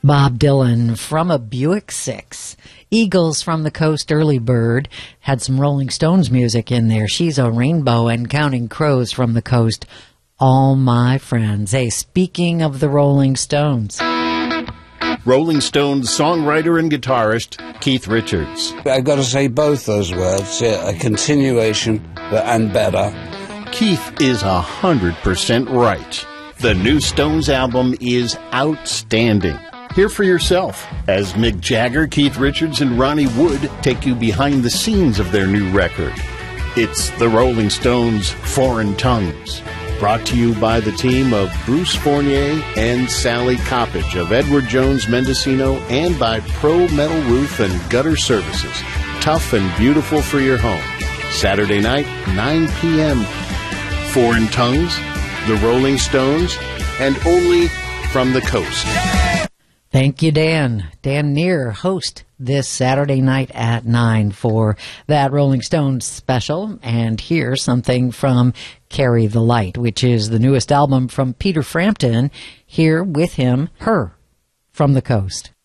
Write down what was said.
Bob Dylan from a Buick 6. Eagles from the Coast, Early Bird. Had some Rolling Stones music in there. She's a Rainbow and Counting Crows from the Coast. All My Friends. Hey, speaking of the Rolling Stones. Rolling Stones songwriter and guitarist Keith Richards. I've got to say both those words, a continuation and better. Keith is 100% right. The new Stones album is outstanding. Hear for yourself as Mick Jagger, Keith Richards, and Ronnie Wood take you behind the scenes of their new record. It's the Rolling Stones' Foreign Tongues, brought to you by the team of Bruce Fournier and Sally Coppage of Edward Jones Mendocino, and by Pro Metal Roof and Gutter Services. Tough and beautiful for your home. Saturday night, 9 p.m. Foreign Tongues, the Rolling Stones, and only from the coast. Thank you, Dan. Dan Neer, host this Saturday night at 9 for that Rolling Stones special. And here's something from Carry the Light, which is the newest album from Peter Frampton. Here with him, Her from the Coast.